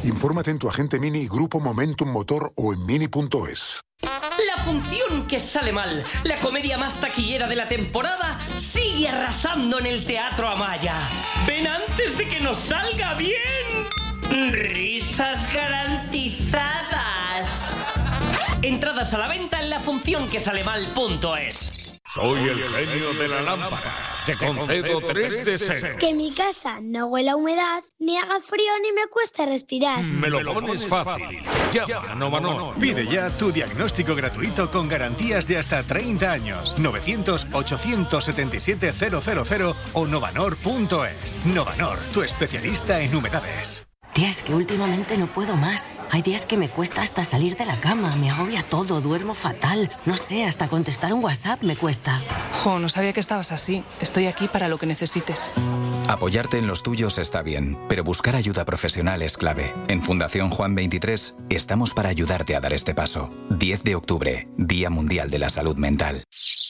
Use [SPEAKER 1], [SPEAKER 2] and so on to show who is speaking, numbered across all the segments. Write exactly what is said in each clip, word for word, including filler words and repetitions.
[SPEAKER 1] Infórmate en tu agente Mini, Grupo Momentum Motor o en mini punto es.
[SPEAKER 2] La función que sale mal, la comedia más taquillera de la temporada, sigue arrasando en el Teatro Amaya. ¡Ven antes de que nos salga bien! ¡Risas garantizadas! Entradas a la venta en la función que sale mal punto es.
[SPEAKER 3] Soy el genio de la lámpara. Te concedo tres deseos.
[SPEAKER 4] Que mi casa no huela a humedad, ni haga frío, ni me cueste respirar.
[SPEAKER 3] Me lo pones fácil. Llama a Novanor.
[SPEAKER 5] Pide ya tu diagnóstico gratuito con garantías de hasta treinta años. novecientos, ochocientos setenta y siete, cero cero cero o novanor punto es. Novanor, tu especialista en humedades.
[SPEAKER 6] Tía, es que últimamente no puedo más. Hay días que me cuesta hasta salir de la cama, me agobia todo, duermo fatal. No sé, hasta contestar un WhatsApp me cuesta.
[SPEAKER 7] Jo, no sabía que estabas así. Estoy aquí para lo que necesites.
[SPEAKER 8] Apoyarte en los tuyos está bien, pero buscar ayuda profesional es clave. En Fundación Juan veintitrés estamos para ayudarte a dar este paso. diez de octubre, Día Mundial de la Salud Mental.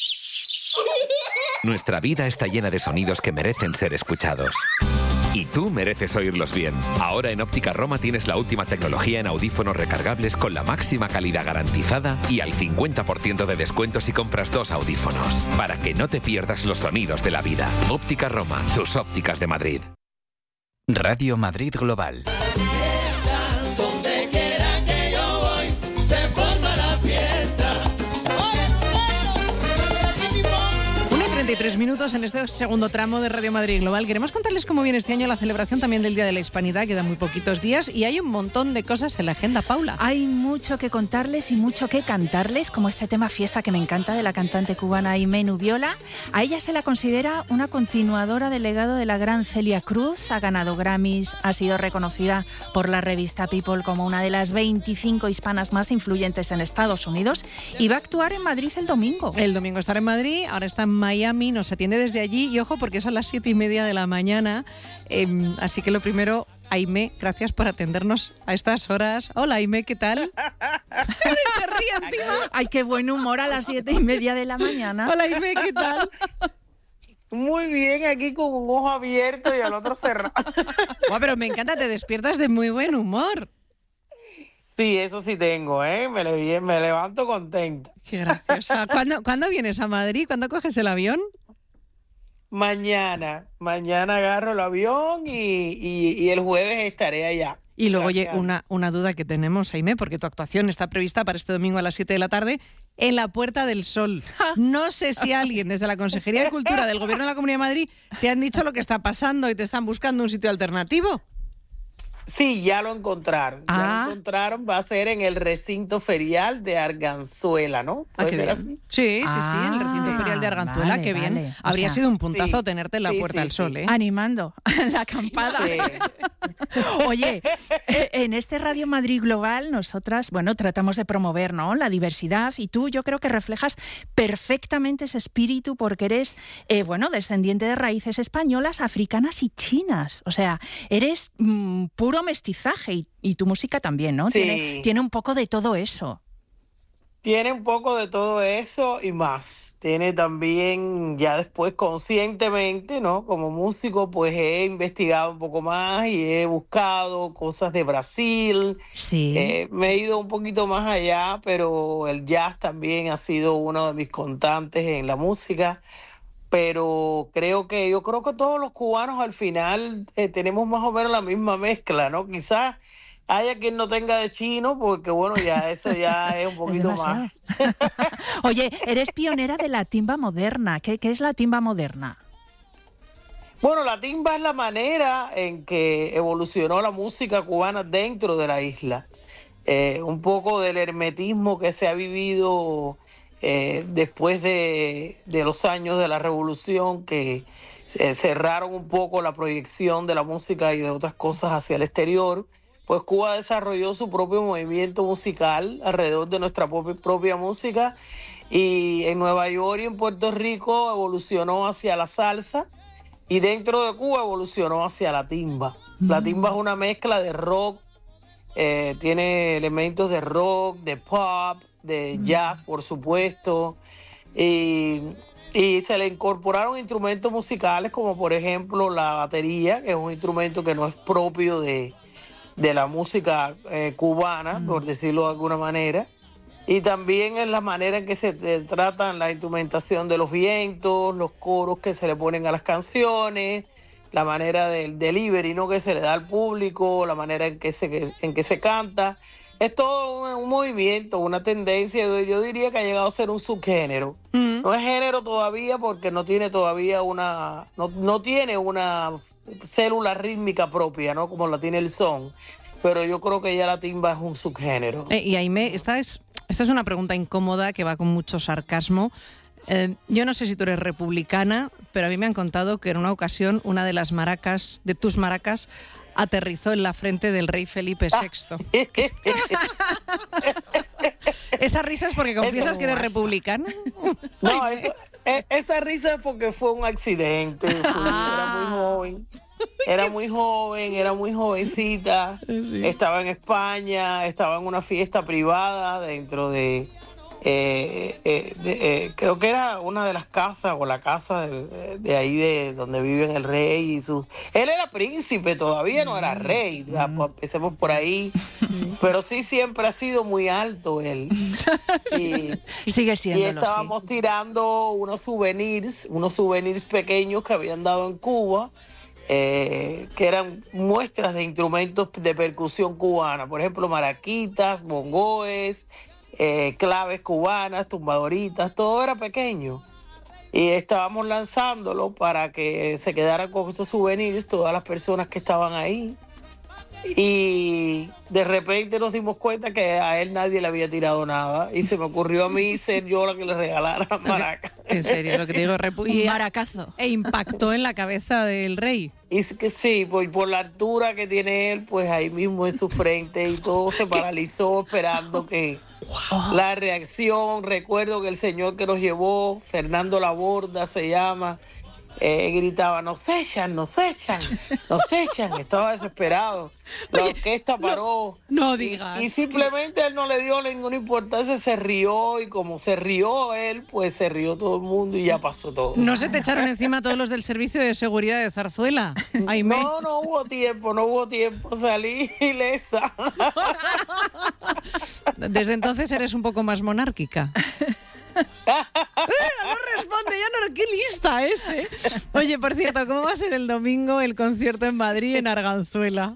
[SPEAKER 9] Nuestra vida está llena de sonidos que merecen ser escuchados. Y tú mereces oírlos bien. Ahora en Óptica Roma tienes la última tecnología en audífonos recargables con la máxima calidad garantizada y al cincuenta por ciento de descuento si compras dos audífonos. Para que no te pierdas los sonidos de la vida. Óptica Roma, tus ópticas de Madrid.
[SPEAKER 8] Radio Madrid Global.
[SPEAKER 10] Donde quiera que yo voy, se forma la fiesta.
[SPEAKER 11] treinta y tres minutos en este segundo tramo de Radio Madrid Global. Queremos contarles cómo viene este año la celebración también del Día de la Hispanidad. Quedan muy poquitos días y hay un montón de cosas en la agenda, Paula.
[SPEAKER 12] Hay mucho que contarles y mucho que cantarles, como este tema Fiesta que me encanta de la cantante cubana Aimé Nubiola. A ella se la considera una continuadora del legado de la gran Celia Cruz. Ha ganado Grammys, ha sido reconocida por la revista People como una de las veinticinco hispanas más influyentes en Estados Unidos y va a actuar en Madrid el domingo.
[SPEAKER 11] El domingo estará en Madrid, ahora está en Miami. Nos atiende desde allí y ojo porque son las siete y media de la mañana, eh, así que lo primero, Aimé, gracias por atendernos a estas horas. Hola Aimé, ¿qué tal? Se ríe encima.
[SPEAKER 12] Ay, qué buen humor a las siete y media de la mañana.
[SPEAKER 11] Hola Aimé, ¿qué tal?
[SPEAKER 13] Muy bien, aquí con un ojo abierto y el otro cerrado.
[SPEAKER 11] Bueno, pero me encanta, te despiertas de muy buen humor.
[SPEAKER 13] Sí, eso sí tengo, ¿eh? Me, le, me levanto contenta.
[SPEAKER 11] Qué graciosa. ¿Cuándo, ¿Cuándo vienes a Madrid? ¿Cuándo coges el avión?
[SPEAKER 13] Mañana. Mañana agarro el avión y, y, y el jueves estaré allá.
[SPEAKER 11] Y luego, oye, una, una duda que tenemos, Aimé, porque tu actuación está prevista para este domingo a las siete de la tarde en la Puerta del Sol. No sé si alguien desde la Consejería de Cultura del Gobierno de la Comunidad de Madrid te han dicho lo que está pasando y te están buscando un sitio alternativo.
[SPEAKER 13] Sí, ya lo encontraron.
[SPEAKER 11] Ah.
[SPEAKER 13] Ya lo encontraron. Va a ser en el recinto ferial de Arganzuela, ¿no?
[SPEAKER 11] Ah, qué
[SPEAKER 13] ser
[SPEAKER 11] bien.
[SPEAKER 13] así?
[SPEAKER 11] Sí, sí, sí,
[SPEAKER 12] Ah,
[SPEAKER 11] en el recinto ferial de Arganzuela,
[SPEAKER 12] vale,
[SPEAKER 11] qué bien.
[SPEAKER 12] vale.
[SPEAKER 11] Habría
[SPEAKER 12] O sea,
[SPEAKER 11] sido un puntazo
[SPEAKER 13] sí,
[SPEAKER 11] tenerte en la
[SPEAKER 13] sí,
[SPEAKER 11] Puerta
[SPEAKER 13] sí,
[SPEAKER 11] del Sol,
[SPEAKER 13] sí.
[SPEAKER 11] ¿eh?
[SPEAKER 12] Animando la acampada.
[SPEAKER 13] Sí.
[SPEAKER 12] Oye, en este Radio Madrid Global nosotras, bueno, tratamos de promover, ¿no?, la diversidad y tú yo creo que reflejas perfectamente ese espíritu porque eres, eh, bueno, descendiente de raíces españolas, africanas y chinas. O sea, eres mm, puro mestizaje y, y tu música también, ¿no?
[SPEAKER 13] Sí.
[SPEAKER 12] Tiene, tiene un poco de todo eso.
[SPEAKER 13] Tiene un poco de todo eso y más. Tiene también, ya después conscientemente, ¿no? Como músico, pues he investigado un poco más y he buscado cosas de Brasil.
[SPEAKER 12] Sí.
[SPEAKER 13] Eh, me he ido un poquito más allá, pero el jazz también ha sido uno de mis constantes en la música. Pero creo que, yo creo que todos los cubanos al final eh, tenemos más o menos la misma mezcla, ¿no? Quizás haya quien no tenga de chino, porque bueno, ya eso ya es un poquito
[SPEAKER 12] Es
[SPEAKER 13] más.
[SPEAKER 12] Oye, eres pionera de la timba moderna. ¿Qué, qué es la timba moderna?
[SPEAKER 13] Bueno, la timba es la manera en que evolucionó la música cubana dentro de la isla. Eh, un poco del hermetismo que se ha vivido eh, después de, de los años de la revolución, que se cerraron un poco la proyección de la música y de otras cosas hacia el exterior. Pues Cuba desarrolló su propio movimiento musical alrededor de nuestra propia, propia música, y en Nueva York y en Puerto Rico evolucionó hacia la salsa y dentro de Cuba evolucionó hacia la timba. Mm. La timba es una mezcla de rock, eh, tiene elementos de rock, de pop, de mm. jazz, por supuesto, y, y se le incorporaron instrumentos musicales como por ejemplo la batería, que es un instrumento que no es propio de de la música eh, cubana, mm. por decirlo de alguna manera. Y también en la manera en que se tratan la instrumentación de los vientos, los coros que se le ponen a las canciones, la manera del delivery, ¿no?, que se le da al público, la manera en que se, en que se canta. Es todo un, un movimiento, una tendencia, yo, yo diría que ha llegado a ser un subgénero. Mm. No es género todavía porque no tiene todavía una, no, no tiene una célula rítmica propia, ¿no?, como la tiene el son. Pero yo creo que ya la timba es un subgénero.
[SPEAKER 11] Eh, y Aimé, esta es, esta es una pregunta incómoda que va con mucho sarcasmo. Eh, yo no sé si tú eres republicana, pero a mí me han contado que en una ocasión una de las maracas, de tus maracas, aterrizó en la frente del rey Felipe sexto. ¿Esa risa es porque confiesas que eres republicana?
[SPEAKER 13] No, eso, esa risa es porque fue un accidente. Fue, ah. Era muy joven. Era muy joven, era muy jovencita. Sí. Estaba en España, estaba en una fiesta privada dentro de... Eh, eh, de, eh, creo que era una de las casas o la casa de, de ahí de donde viven el rey y su él era príncipe, todavía no era rey, ya, pues, empecemos por ahí, pero sí siempre ha sido muy alto él y,
[SPEAKER 12] y sigue siendo.
[SPEAKER 13] Y estábamos sí. tirando unos souvenirs, unos souvenirs pequeños que habían dado en Cuba. Eh, que eran muestras de instrumentos de percusión cubana, por ejemplo maraquitas, bongoes, Eh, claves cubanas, tumbadoritas, todo era pequeño. Y estábamos lanzándolo para que se quedaran con esos souvenirs todas las personas que estaban ahí. Y de repente nos dimos cuenta que a él nadie le había tirado nada. Y se me ocurrió a mí ser yo la que le regalara maracas.
[SPEAKER 11] En serio, lo que te digo, repu-
[SPEAKER 12] un maracazo.
[SPEAKER 11] E impactó en la cabeza del rey.
[SPEAKER 13] Y es que sí, por, por la altura que tiene él, pues ahí mismo en su frente y todo se paralizó esperando que wow. la reacción. Recuerdo que el señor que nos llevó, Fernando Laborda se llama, eh, gritaba, nos echan, nos echan, nos echan, estaba desesperado. La orquesta paró.
[SPEAKER 11] No, no digas.
[SPEAKER 13] Y, y simplemente él no le dio ninguna importancia, se rió y como se rió él, pues se rió todo el mundo y ya pasó todo.
[SPEAKER 11] ¿No se te echaron encima todos los del servicio de seguridad de Zarzuela? Aimé.
[SPEAKER 13] No, no hubo tiempo, no hubo tiempo, salí ilesa.
[SPEAKER 11] Desde entonces eres un poco más monárquica. No responde, ya no, qué lista es, ¿eh? Oye, por cierto, ¿cómo va a ser el domingo el concierto en Madrid, en Arganzuela?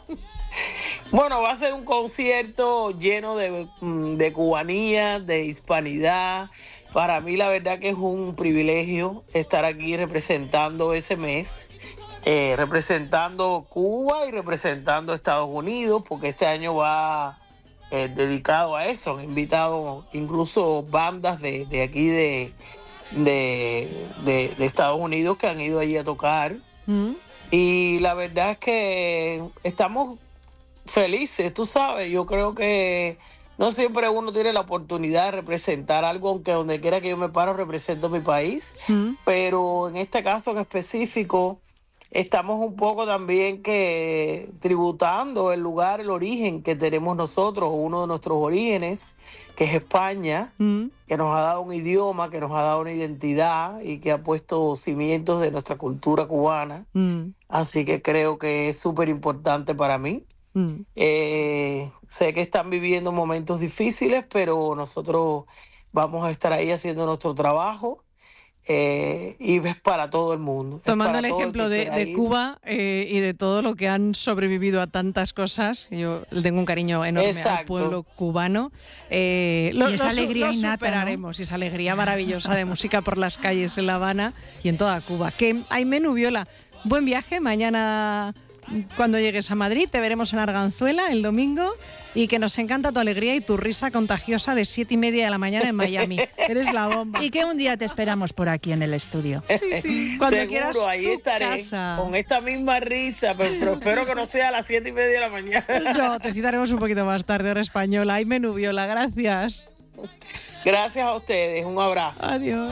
[SPEAKER 13] Bueno, va a ser un concierto lleno de, de cubanía, de hispanidad. Para mí la verdad que es un privilegio estar aquí representando ese mes, eh, representando Cuba y representando Estados Unidos, porque este año va... Eh, dedicado a eso. Han invitado incluso bandas de, de aquí de, de, de, de Estados Unidos que han ido allí a tocar. Mm. Y la verdad es que estamos felices, tú sabes. Yo creo que no siempre uno tiene la oportunidad de representar algo, aunque donde quiera que yo me paro represento mi país. Mm. Pero en este caso en específico estamos un poco también que tributando el lugar, el origen que tenemos nosotros, uno de nuestros orígenes, que es España, mm. que nos ha dado un idioma, que nos ha dado una identidad y que ha puesto cimientos de nuestra cultura cubana. Mm. Así que creo que es súper importante para mí. Mm. Eh, sé que están viviendo momentos difíciles, pero nosotros vamos a estar ahí haciendo nuestro trabajo. Eh, y es para todo el mundo.
[SPEAKER 11] Tomando el ejemplo el de, de Cuba eh, y de todo lo que han sobrevivido a tantas cosas, yo le tengo un cariño enorme Exacto. al pueblo cubano. Eh, lo,
[SPEAKER 12] y esa
[SPEAKER 11] lo,
[SPEAKER 12] alegría
[SPEAKER 11] lo
[SPEAKER 12] innata,
[SPEAKER 11] superaremos,
[SPEAKER 12] ¿no?
[SPEAKER 11] Y esa alegría maravillosa de música por las calles en La Habana y en toda Cuba. Que Aimé Nubiola, buen viaje. Mañana, cuando llegues a Madrid, te veremos en Arganzuela el domingo. Y que nos encanta tu alegría y tu risa contagiosa de siete y media de la mañana en Miami. Eres la bomba.
[SPEAKER 12] Y que un día te esperamos por aquí en el estudio.
[SPEAKER 11] Sí, sí. Cuando
[SPEAKER 13] Seguro,
[SPEAKER 11] quieras
[SPEAKER 13] ahí estaré
[SPEAKER 11] casa.
[SPEAKER 13] Con esta misma risa, pero, pero espero que no sea a las siete y media de la mañana.
[SPEAKER 11] No, te citaremos un poquito más tarde, hora española. Aimé Nubiola, gracias.
[SPEAKER 13] Gracias a ustedes, un abrazo.
[SPEAKER 11] Adiós.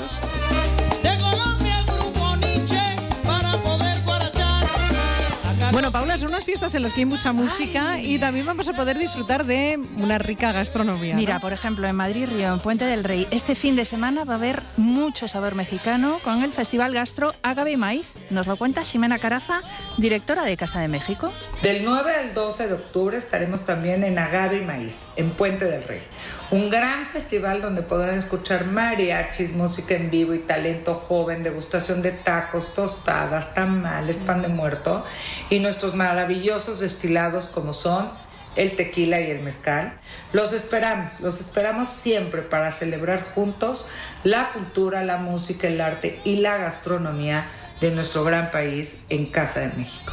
[SPEAKER 11] Bueno, Paula, son unas fiestas en las que hay mucha música Ay. y también vamos a poder disfrutar de una rica gastronomía.
[SPEAKER 12] Mira,
[SPEAKER 11] ¿no?
[SPEAKER 12] por ejemplo, en Madrid, Río, en Puente del Rey, este fin de semana va a haber mucho sabor mexicano con el Festival Gastro Agave y Maíz. Nos lo cuenta Ximena Caraza, directora de Casa de México.
[SPEAKER 14] Del nueve al doce de octubre estaremos también en Agave y Maíz, en Puente del Rey. Un gran festival donde podrán escuchar mariachis, música en vivo y talento joven, degustación de tacos, tostadas, tamales, pan de muerto y nuestros maravillosos destilados como son el tequila y el mezcal. Los esperamos, los esperamos siempre para celebrar juntos la cultura, la música, el arte y la gastronomía de nuestro gran país en Casa de México.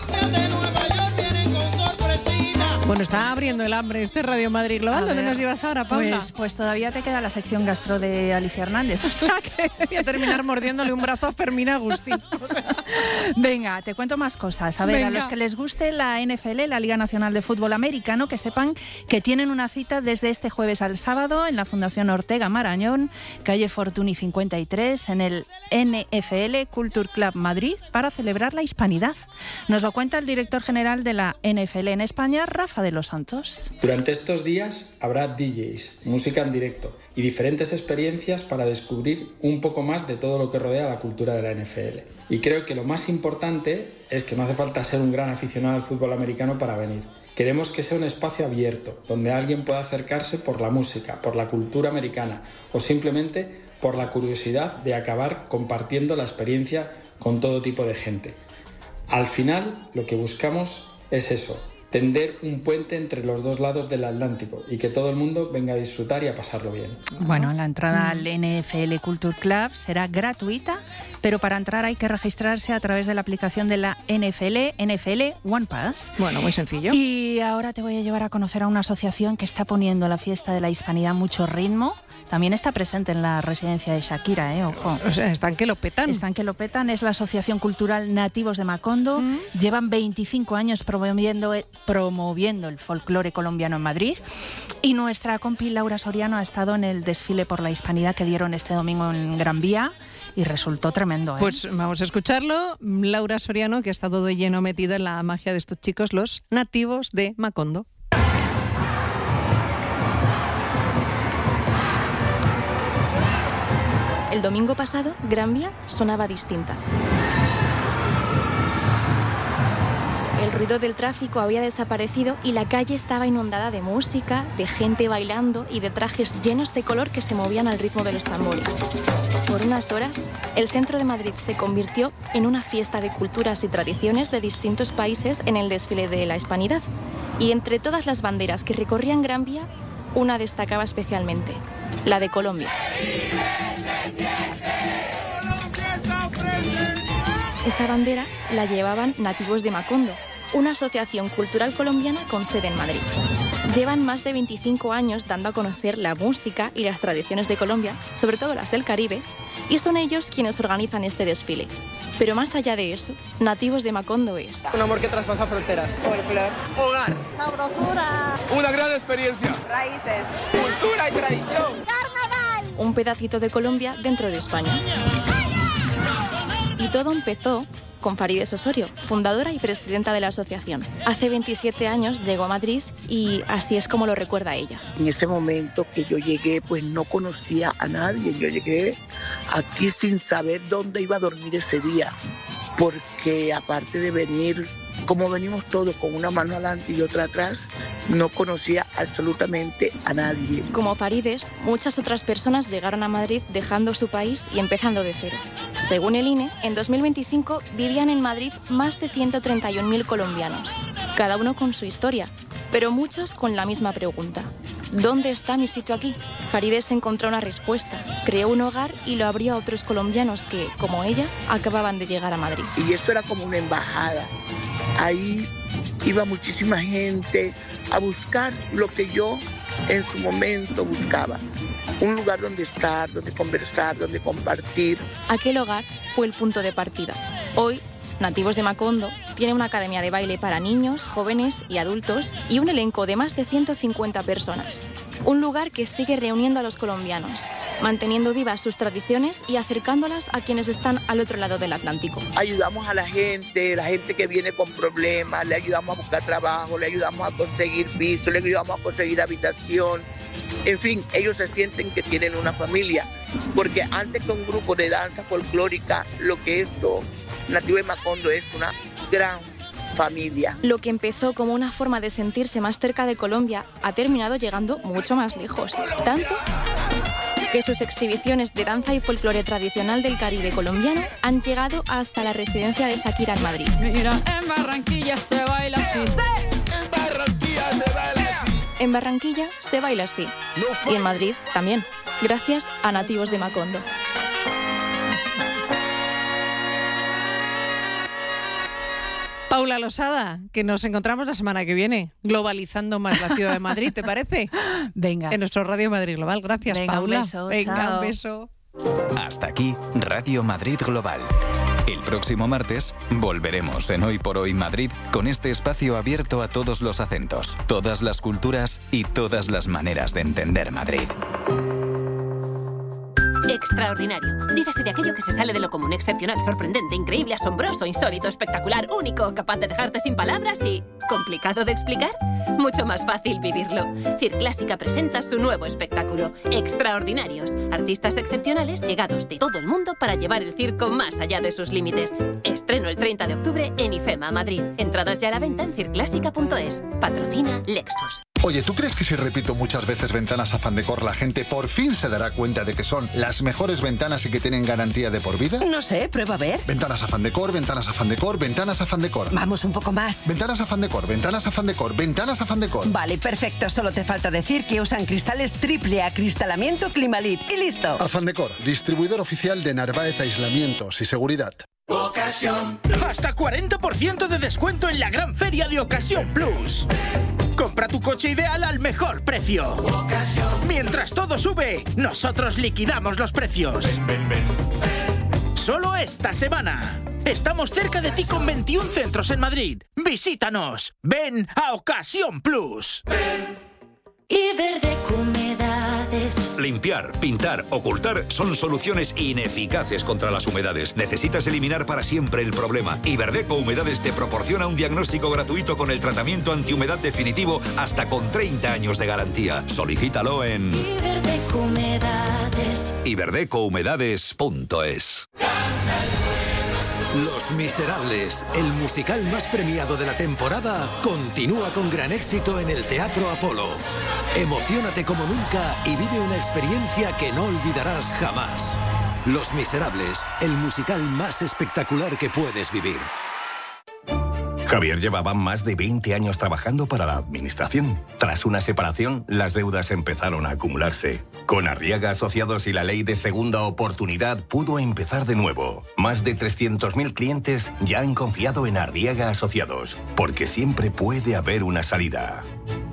[SPEAKER 11] Bueno, está abriendo el hambre este Radio Madrid Global. ¿Dónde nos llevas ahora, Paula?
[SPEAKER 12] Pues, pues todavía te queda la sección gastro de Alicia Hernández. O sea que
[SPEAKER 11] voy a terminar mordiéndole un brazo a Fermín Agustín. O sea.
[SPEAKER 12] Venga, te cuento más cosas. A ver, Venga. a los que les guste la N F L, la Liga Nacional de Fútbol Americano, que sepan que tienen una cita desde este jueves al sábado en la Fundación Ortega Marañón, calle Fortuny cincuenta y tres, en el N F L Culture Club Madrid, para celebrar la hispanidad. Nos lo cuenta el director general de la N F L en España, Rafa de los Santos.
[SPEAKER 15] Durante estos días habrá D Js, música en directo y diferentes experiencias para descubrir un poco más de todo lo que rodea la cultura de la N F L. Y creo que lo más importante es que no hace falta ser un gran aficionado al fútbol americano para venir. Queremos que sea un espacio abierto, donde alguien pueda acercarse por la música, por la cultura americana o simplemente por la curiosidad de acabar compartiendo la experiencia con todo tipo de gente. Al final, lo que buscamos es eso, tender un puente entre los dos lados del Atlántico y que todo el mundo venga a disfrutar y a pasarlo bien.
[SPEAKER 12] Bueno, la entrada al N F L Culture Club será gratuita, pero para entrar hay que registrarse a través de la aplicación de la N F L, N F L One Pass.
[SPEAKER 11] Bueno, muy sencillo.
[SPEAKER 12] Y ahora te voy a llevar a conocer a una asociación que está poniendo a la fiesta de la hispanidad mucho ritmo. También está presente en la residencia de Shakira, ¿eh? Ojo.
[SPEAKER 11] O sea, están que lo petan.
[SPEAKER 12] Están que lo petan. Es la Asociación Cultural Nativos de Macondo. Mm. Llevan veinticinco años promoviendo el, promoviendo el folclore colombiano en Madrid. Y nuestra compi Laura Soriano ha estado en el desfile por la hispanidad que dieron este domingo en Gran Vía y resultó tremendo, ¿eh?
[SPEAKER 11] Pues vamos a escucharlo. Laura Soriano, que ha estado de lleno metida en la magia de estos chicos, los nativos de Macondo.
[SPEAKER 16] El domingo pasado, Gran Vía sonaba distinta. El ruido del tráfico había desaparecido y la calle estaba inundada de música, de gente bailando y de trajes llenos de color que se movían al ritmo de los tambores. Por unas horas, el centro de Madrid se convirtió en una fiesta de culturas y tradiciones de distintos países en el desfile de la hispanidad. Y entre todas las banderas que recorrían Gran Vía, una destacaba especialmente, la de Colombia. Esa bandera la llevaban nativos de Macondo, una asociación cultural colombiana con sede en Madrid. Llevan más de veinticinco años dando a conocer la música y las tradiciones de Colombia, sobre todo las del Caribe, y son ellos quienes organizan este desfile. Pero más allá de eso, Nativos de Macondo es
[SPEAKER 17] un amor que traspasa fronteras.
[SPEAKER 18] Folclor.
[SPEAKER 17] Hogar.
[SPEAKER 18] Sabrosura.
[SPEAKER 17] Una gran experiencia.
[SPEAKER 18] Raíces.
[SPEAKER 17] Cultura y tradición.
[SPEAKER 16] Carnaval. Un pedacito de Colombia dentro de España. Y todo empezó con Farides Osorio, fundadora y presidenta de la asociación. Hace veintisiete años llegó a Madrid y así es como lo recuerda ella.
[SPEAKER 19] En ese momento que yo llegué, pues no conocía a nadie. Yo llegué aquí sin saber dónde iba a dormir ese día, porque aparte de venir, como venimos todos con una mano adelante y otra atrás, no conocía absolutamente a nadie.
[SPEAKER 16] Como Farides, muchas otras personas llegaron a Madrid dejando su país y empezando de cero. Según el I N E, en dos mil veinticinco vivían en Madrid más de ciento treinta y un mil colombianos, cada uno con su historia, pero muchos con la misma pregunta. ¿Dónde está mi sitio aquí? Farides encontró una respuesta, creó un hogar y lo abrió a otros colombianos que, como ella, acababan de llegar a Madrid.
[SPEAKER 19] Y eso era como una embajada. Ahí iba muchísima gente a buscar lo que yo en su momento buscaba. Un lugar donde estar, donde conversar, donde compartir.
[SPEAKER 16] Aquel hogar fue el punto de partida. Hoy, Nativos de Macondo tiene una academia de baile para niños, jóvenes y adultos y un elenco de más de ciento cincuenta personas. Un lugar que sigue reuniendo a los colombianos, manteniendo vivas sus tradiciones y acercándolas a quienes están al otro lado del Atlántico.
[SPEAKER 19] Ayudamos a la gente, la gente que viene con problemas, le ayudamos a buscar trabajo, le ayudamos a conseguir piso, le ayudamos a conseguir habitación. En fin, ellos se sienten que tienen una familia, porque antes que un grupo de danza folclórica, lo que esto, Nativo de Macondo, es una gran familia.
[SPEAKER 16] Lo que empezó como una forma de sentirse más cerca de Colombia ha terminado llegando mucho más lejos. Tanto que sus exhibiciones de danza y folclore tradicional del Caribe colombiano han llegado hasta la residencia de Shakira en Madrid.
[SPEAKER 10] Mira, en Barranquilla se baila así.
[SPEAKER 16] En Barranquilla se baila así. En Barranquilla se baila así. Y en Madrid también, gracias a Nativos de Macondo.
[SPEAKER 11] Paula Losada, que nos encontramos la semana que viene, globalizando más la ciudad de Madrid, ¿te parece?
[SPEAKER 12] Venga.
[SPEAKER 11] En nuestro Radio Madrid Global. Gracias,
[SPEAKER 12] Venga,
[SPEAKER 11] Paula.
[SPEAKER 12] un beso,
[SPEAKER 11] Venga,
[SPEAKER 12] chao.
[SPEAKER 11] un beso.
[SPEAKER 8] Hasta aquí, Radio Madrid Global. El próximo martes volveremos en Hoy por Hoy Madrid con este espacio abierto a todos los acentos, todas las culturas y todas las maneras de entender Madrid.
[SPEAKER 18] Extraordinario. Dícese de aquello que se sale de lo común, excepcional, sorprendente, increíble, asombroso, insólito, espectacular, único, capaz de dejarte sin palabras y... ¿complicado de explicar? Mucho más fácil vivirlo. Circlásica presenta su nuevo espectáculo, Extraordinarios. Artistas excepcionales llegados de todo el mundo para llevar el circo más allá de sus límites. Estreno el treinta de octubre en IFEMA, Madrid. Entradas ya a la venta en circlásica punto es. Patrocina Lexus.
[SPEAKER 20] Oye, ¿tú crees que si repito muchas veces ventanas Afán Decor, la gente por fin se dará cuenta de que son las mejores ventanas y que tienen garantía de por vida?
[SPEAKER 21] No sé, prueba a ver.
[SPEAKER 20] Ventanas Afán Decor, ventanas Afán Decor, ventanas Afán Decor.
[SPEAKER 21] Vamos un poco más.
[SPEAKER 20] Ventanas Afán Decor, ventanas Afán Decor, ventanas Afán Decor.
[SPEAKER 21] Vale, perfecto. Solo te falta decir que usan cristales triple acristalamiento Climalit. Y listo.
[SPEAKER 20] Afán Decor, distribuidor oficial de Narváez Aislamientos y Seguridad.
[SPEAKER 22] Ocasión. Hasta cuarenta por ciento de descuento en la gran feria de Ocasión Plus. Compra tu coche ideal al mejor precio. Mientras todo sube, nosotros liquidamos los precios. Ven, ven, ven. Solo esta semana. Estamos cerca de ti con veintiún centros en Madrid. Visítanos. Ven a Ocasión Plus.
[SPEAKER 10] Y Verde Humedades.
[SPEAKER 3] Limpiar, pintar, ocultar son soluciones ineficaces contra las humedades. Necesitas eliminar para siempre el problema. Iberdeco Humedades te proporciona un diagnóstico gratuito con el tratamiento antihumedad definitivo hasta con treinta años de garantía. Solicítalo en
[SPEAKER 10] Iberdeco Humedades.
[SPEAKER 3] iberdeco humedades punto es.
[SPEAKER 23] Los Miserables, el musical más premiado de la temporada, continúa con gran éxito en el Teatro Apolo. Emociónate como nunca y vive una experiencia que no olvidarás jamás. Los Miserables, el musical más espectacular que puedes vivir.
[SPEAKER 24] Javier llevaba más de veinte años trabajando para la administración. Tras una separación, las deudas empezaron a acumularse. Con Arriaga Asociados y la ley de segunda oportunidad pudo empezar de nuevo. Más de trescientos mil clientes ya han confiado en Arriaga Asociados, porque siempre puede haber una salida.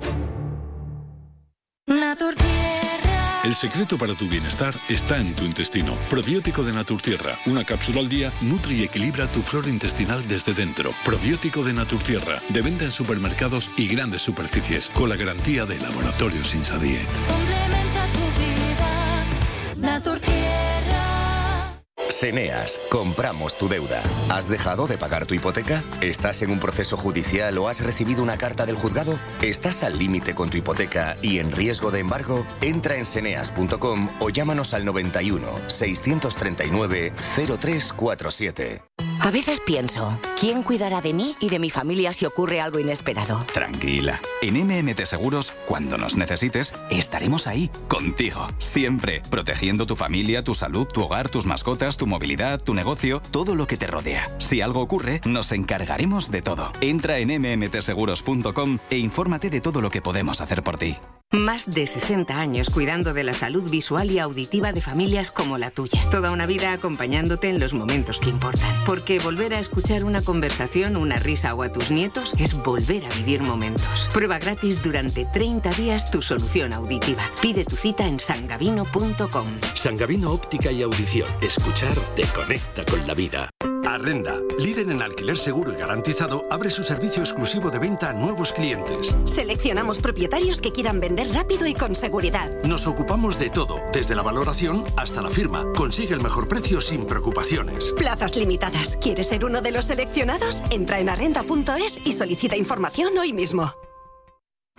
[SPEAKER 25] Naturtierra. El secreto para tu bienestar está en tu intestino. Probiótico de Naturtierra. Una cápsula al día nutre y equilibra tu flora intestinal desde dentro. Probiótico de Naturtierra. De venta en supermercados y grandes superficies. Con la garantía de Laboratorios Insadiet.
[SPEAKER 10] Complementa tu vida. Naturtierra.
[SPEAKER 26] Seneas, compramos tu deuda. ¿Has dejado de pagar tu hipoteca? ¿Estás en un proceso judicial o has recibido una carta del juzgado? ¿Estás al límite con tu hipoteca y en riesgo de embargo? Entra en seneas punto com o llámanos al noventa y uno, seiscientos treinta y nueve, cero tres cuarenta y siete.
[SPEAKER 27] A veces pienso, ¿quién cuidará de mí y de mi familia si ocurre algo inesperado?
[SPEAKER 8] Tranquila. En M M T Seguros, cuando nos necesites, estaremos ahí, contigo, siempre, protegiendo tu familia, tu salud, tu hogar, tus mascotas, tu movilidad, tu negocio, todo lo que te rodea. Si algo ocurre, nos encargaremos de todo. Entra en eme eme te seguros punto com e infórmate de todo lo que podemos hacer por ti.
[SPEAKER 28] Más de sesenta años cuidando de la salud visual y auditiva de familias como la tuya. Toda una vida acompañándote en los momentos que importan. Porque volver a escuchar una conversación, una risa o a tus nietos es volver a vivir momentos. Prueba gratis durante treinta días tu solución auditiva. Pide tu cita en sangavino punto com.
[SPEAKER 29] Sangavino Óptica y Audición. Escuchar te conecta con la vida.
[SPEAKER 1] Arrenda, líder en alquiler seguro y garantizado, abre su servicio exclusivo de venta a nuevos clientes.
[SPEAKER 2] Seleccionamos propietarios que quieran vender rápido y con seguridad.
[SPEAKER 1] Nos ocupamos de todo, desde la valoración hasta la firma. Consigue el mejor precio sin preocupaciones.
[SPEAKER 2] Plazas limitadas. ¿Quieres ser uno de los seleccionados? Entra en arrenda punto es y solicita información hoy mismo.